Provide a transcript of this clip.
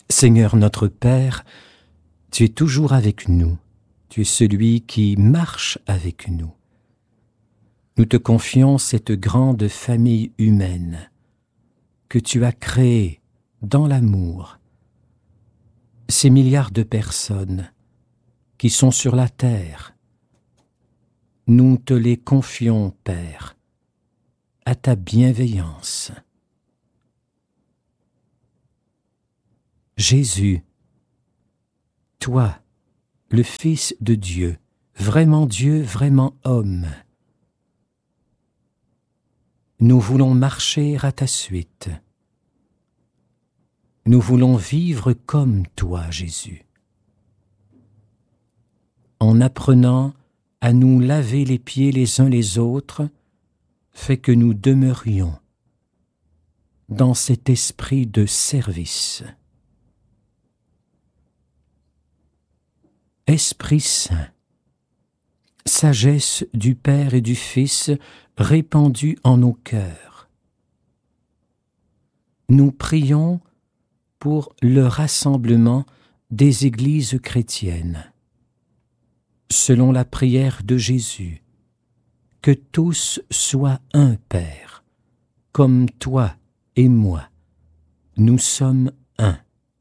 Seigneur notre Père, tu es toujours avec nous, tu es celui qui marche avec nous. Nous te confions cette grande famille humaine que tu as créée dans l'amour, ces milliards de personnes qui sont sur la terre. Nous te les confions, Père, à ta bienveillance. Jésus, toi, le Fils de Dieu, vraiment homme, nous voulons marcher à ta suite. Nous voulons vivre comme toi, Jésus, en apprenant à nous laver les pieds les uns les autres, fait que nous demeurions dans cet esprit de service. Esprit Saint, sagesse du Père et du Fils répandue en nos cœurs. Nous prions pour le rassemblement des églises chrétiennes. Selon la prière de Jésus, que tous soient un, Père, comme toi et moi, nous sommes un.